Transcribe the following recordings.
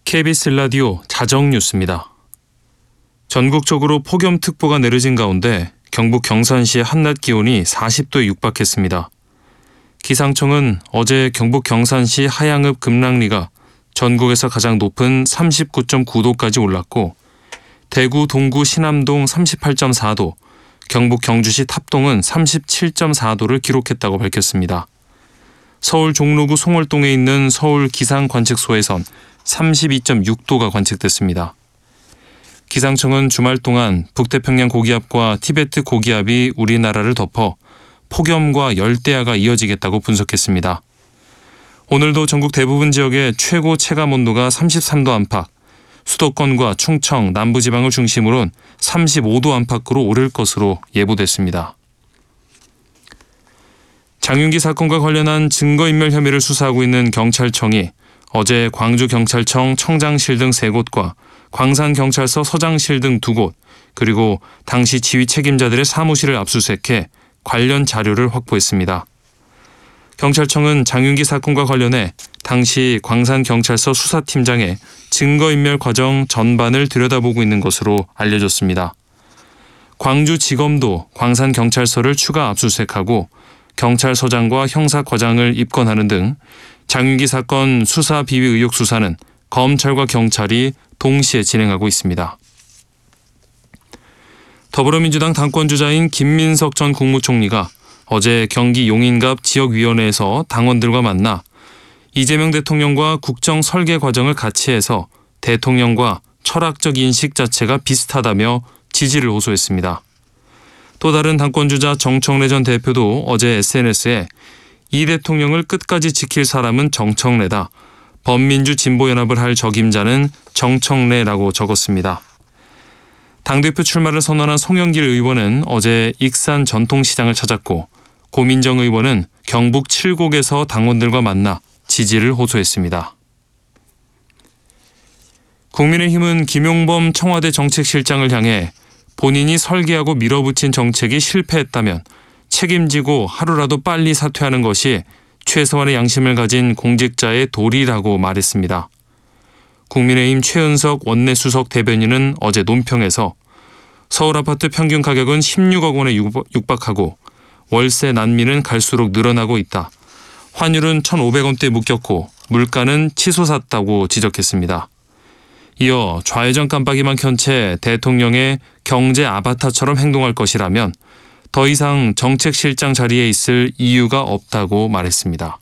KBS 라디오 자정뉴스입니다. 전국적으로 폭염특보가 내려진 가운데 경북 경산시의 한낮 기온이 40도에 육박했습니다. 기상청은 어제 경북 경산시 하양읍 금랑리가 전국에서 가장 높은 39.9도까지 올랐고 대구 동구 신암동 38.4도, 경북 경주시 탑동은 37.4도를 기록했다고 밝혔습니다. 서울 종로구 송월동에 있는 서울 기상관측소에선 32.6도가 관측됐습니다. 기상청은 주말 동안 북태평양 고기압과 티베트 고기압이 우리나라를 덮어 폭염과 열대야가 이어지겠다고 분석했습니다. 오늘도 전국 대부분 지역의 최고 체감온도가 33도 안팎, 수도권과 충청, 남부지방을 중심으로는 35도 안팎으로 오를 것으로 예보됐습니다. 장윤기 사건과 관련한 증거인멸 혐의를 수사하고 있는 경찰청이 어제 광주경찰청 청장실 등 3곳과 광산경찰서 서장실 등 2곳, 그리고 당시 지휘 책임자들의 사무실을 압수수색해 관련 자료를 확보했습니다. 경찰청은 장윤기 사건과 관련해 당시 광산경찰서 수사팀장의 증거인멸 과정 전반을 들여다보고 있는 것으로 알려졌습니다. 광주지검도 광산경찰서를 추가 압수수색하고 경찰서장과 형사과장을 입건하는 등 장윤기 사건 수사 비위 의혹 수사는 검찰과 경찰이 동시에 진행하고 있습니다. 더불어민주당 당권주자인 김민석 전 국무총리가 어제 경기 용인갑 지역위원회에서 당원들과 만나 이재명 대통령과 국정 설계 과정을 같이 해서 대통령과 철학적 인식 자체가 비슷하다며 지지를 호소했습니다. 또 다른 당권주자 정청래 전 대표도 어제 SNS에 이 대통령을 끝까지 지킬 사람은 정청래다. 범민주 진보연합을 할 적임자는 정청래라고 적었습니다. 당대표 출마를 선언한 송영길 의원은 어제 익산 전통시장을 찾았고 고민정 의원은 경북 칠곡에서 당원들과 만나 지지를 호소했습니다. 국민의힘은 김용범 청와대 정책실장을 향해 본인이 설계하고 밀어붙인 정책이 실패했다면 책임지고 하루라도 빨리 사퇴하는 것이 최소한의 양심을 가진 공직자의 도리라고 말했습니다. 국민의힘 최은석 원내수석 대변인은 어제 논평에서 서울 아파트 평균 가격은 16억 원에 육박하고 월세 난민은 갈수록 늘어나고 있다. 환율은 1,500원대에 묶였고 물가는 치솟았다고 지적했습니다. 이어 좌회전 깜빡이만 켠 채 대통령의 경제 아바타처럼 행동할 것이라면 더 이상 정책실장 자리에 있을 이유가 없다고 말했습니다.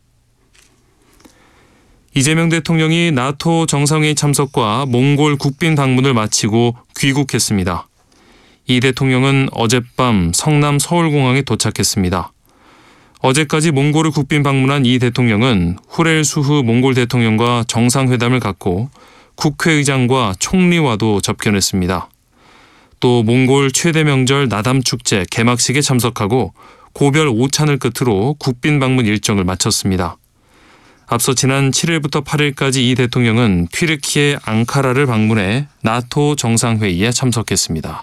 이재명 대통령이 나토 정상회의 참석과 몽골 국빈 방문을 마치고 귀국했습니다. 이 대통령은 어젯밤 성남 서울공항에 도착했습니다. 어제까지 몽골을 국빈 방문한 이 대통령은 후렐 수후 몽골 대통령과 정상회담을 갖고 국회의장과 총리와도 접견했습니다. 또 몽골 최대 명절 나담 축제 개막식에 참석하고 고별 오찬을 끝으로 국빈 방문 일정을 마쳤습니다. 앞서 지난 7일부터 8일까지 이 대통령은 튀르키예 앙카라를 방문해 나토 정상회의에 참석했습니다.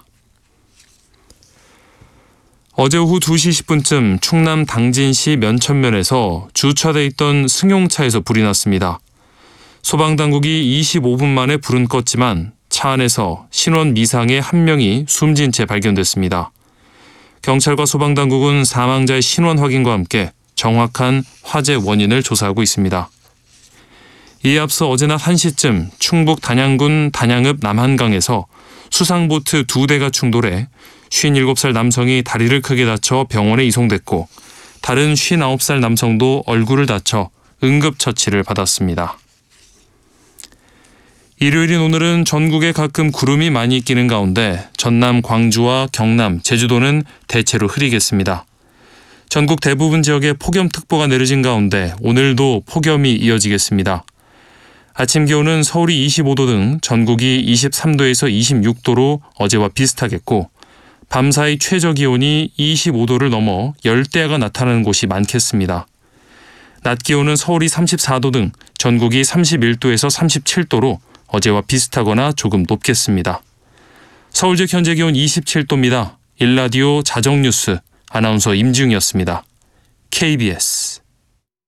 어제 오후 2시 10분쯤 충남 당진시 면천면에서 주차돼 있던 승용차에서 불이 났습니다. 소방당국이 25분 만에 불은 껐지만 차 안에서 신원 미상의 한 명이 숨진 채 발견됐습니다. 경찰과 소방당국은 사망자의 신원 확인과 함께 정확한 화재 원인을 조사하고 있습니다. 이에 앞서 어제 낮 1시쯤 충북 단양군 단양읍 남한강에서 수상보트 2대가 충돌해 57살 남성이 다리를 크게 다쳐 병원에 이송됐고 다른 59살 남성도 얼굴을 다쳐 응급처치를 받았습니다. 일요일인 오늘은 전국에 가끔 구름이 많이 끼는 가운데 전남 광주와 경남, 제주도는 대체로 흐리겠습니다. 전국 대부분 지역에 폭염특보가 내려진 가운데 오늘도 폭염이 이어지겠습니다. 아침 기온은 서울이 25도 등 전국이 23도에서 26도로 어제와 비슷하겠고 밤사이 최저 기온이 25도를 넘어 열대야가 나타나는 곳이 많겠습니다. 낮 기온은 서울이 34도 등 전국이 31도에서 37도로 어제와 비슷하거나 조금 높겠습니다. 서울 즉 현재 기온 27도입니다. 일라디오 자정뉴스 아나운서 임지웅이었습니다. KBS